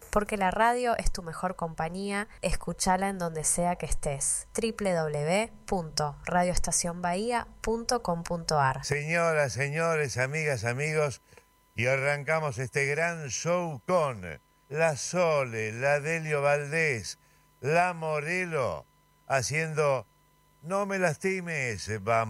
Porque la radio es tu mejor compañía, escúchala en donde sea que estés. www.radioestacionbahía.com.ar. Señoras, señores, amigas, amigos, y arrancamos este gran show con la Sole, la Delio Valdés, la Morelo, haciendo No me lastimes, vamos.